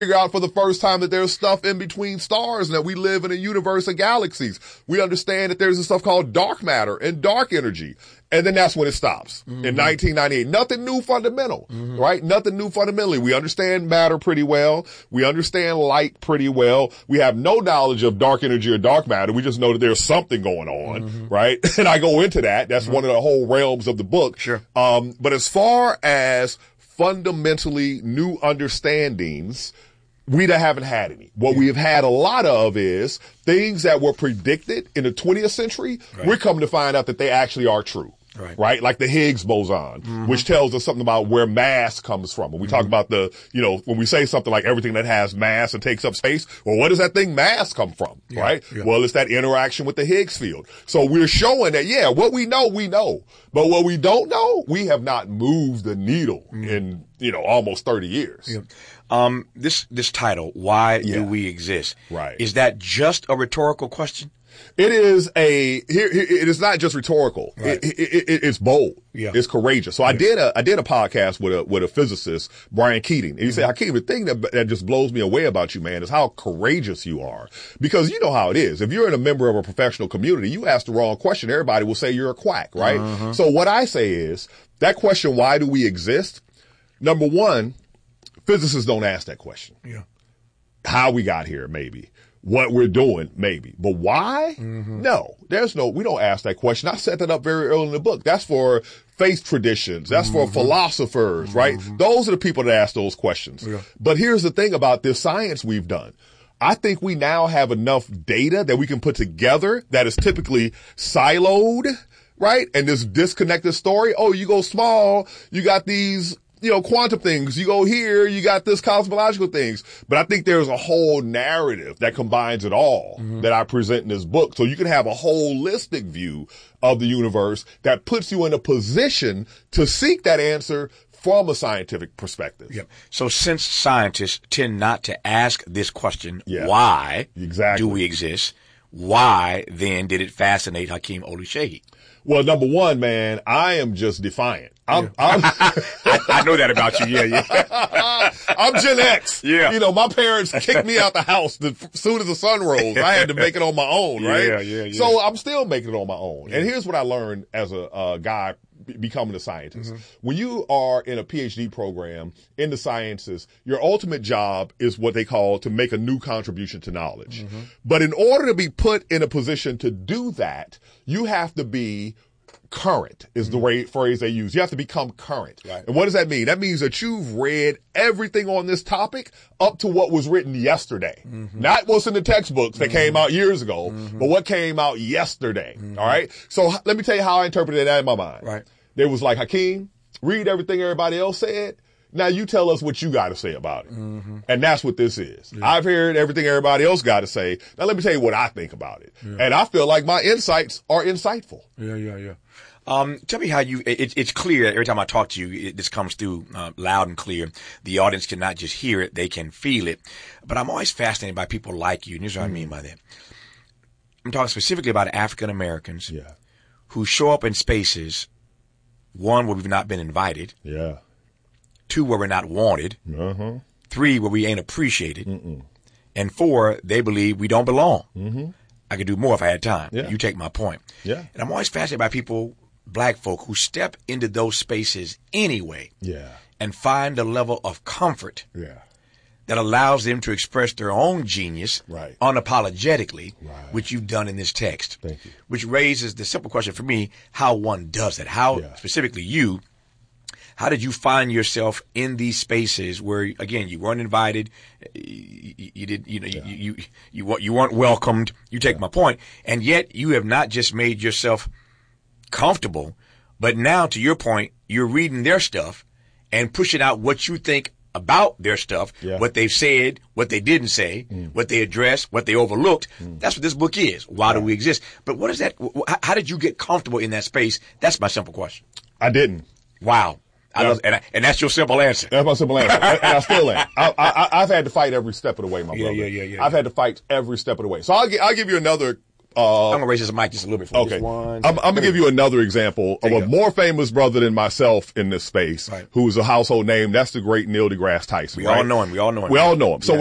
figure out for the first time that there's stuff in between stars and that we live in a universe of galaxies. We understand that there's this stuff called dark matter and dark energy. And then that's when it stops. In 1998. Nothing new fundamental, right? Nothing new fundamentally. We understand matter pretty well. We understand light pretty well. We have no knowledge of dark energy or dark matter. We just know that there's something going on, right? And I go into that. That's one of the whole realms of the book. Sure. But as far as fundamentally new understandings, we haven't had any. What we have had a lot of is things that were predicted in the 20th century. Right. We're coming to find out that they actually are true. Right? Like the Higgs boson, which tells us something about where mass comes from. When we talk about when we say something like everything that has mass and takes up space, well, where does that thing mass come from? Right? Yeah. Well, it's that interaction with the Higgs field. So we're showing that, what we know. But what we don't know, we have not moved the needle in, almost 30 years. Yeah. This title, Why Do We Exist? Right. Is that just a rhetorical question? It is it is not just rhetorical. Right. It's bold. Yeah. It's courageous. So I did a podcast with a physicist, Brian Keating. And he said, Hakeem, the thing that just blows me away about you, man, is how courageous you are. Because you know how it is. If you're a member of a professional community, you ask the wrong question, everybody will say you're a quack, right? So what I say is, that question, why do we exist? Number one, physicists don't ask that question. Yeah. How we got here, maybe. What we're doing, maybe. But why? No. We don't ask that question. I set that up very early in the book. That's for faith traditions. That's for philosophers, right? Those are the people that ask those questions. Yeah. But here's the thing about this science we've done. I think we now have enough data that we can put together that is typically siloed, right? And this disconnected story. Oh, you go small, you got these quantum things. You go here, you got this cosmological things. But I think there's a whole narrative that combines it all that I present in this book. So you can have a holistic view of the universe that puts you in a position to seek that answer from a scientific perspective. Yep. So since scientists tend not to ask this question, why do we exist? Why then did it fascinate Hakeem Oluseyi? Well, number one, man, I am just defiant. I know that about you. Yeah. I'm Gen X. Yeah. My parents kicked me out the house as soon as the sun rose. I had to make it on my own, right? Yeah. So I'm still making it on my own. Yeah. And here's what I learned as a guy becoming a scientist. When you are in a PhD program in the sciences, your ultimate job is what they call to make a new contribution to knowledge. But in order to be put in a position to do that, you have to be current is the phrase they use. You have to become current. Right. And what does that mean? That means that you've read everything on this topic up to what was written yesterday. Not what's in the textbooks that came out years ago, but what came out yesterday. All right. So let me tell you how I interpreted that in my mind. Right. There was like, Hakeem, read everything everybody else said. Now you tell us what you got to say about it. And that's what this is. Yeah. I've heard everything everybody else got to say. Now let me tell you what I think about it. Yeah. And I feel like my insights are insightful. Yeah. Tell me how it's clear every time I talk to you, this comes through loud and clear. The audience cannot just hear it, they can feel it. But I'm always fascinated by people like you. And here's what I mean by that. I'm talking specifically about African Americans who show up in spaces, one, where we've not been invited. Yeah. Two, where we're not wanted. Three, where we ain't appreciated. And four, they believe we don't belong. I could do more if I had time. You take my point. Yeah. And I'm always fascinated by people, black folk, who step into those spaces anyway. And find a level of comfort that allows them to express their own genius unapologetically, which you've done in this text. Thank you. Which raises the simple question for me, how one does it. How, specifically you, how did you find yourself in these spaces where, again, you weren't invited, you weren't welcomed, you take my point, and yet you have not just made yourself comfortable, but now, to your point, you're reading their stuff and pushing out what you think about their stuff, what they've said, what they didn't say, what they addressed, what they overlooked. That's what this book is. Why do we exist? But what is that? How did you get comfortable in that space? That's my simple question. I didn't. Wow. And that's your simple answer. That's my simple answer. And I still am. I've had to fight every step of the way, my brother. Yeah. I've had to fight every step of the way. So I'll give you another I'm gonna raise this mic just a little bit. Okay. I'm gonna give you another example of a more famous brother than myself in this space, who's a household name. That's the great Neil deGrasse Tyson. We all know him. We all know him. So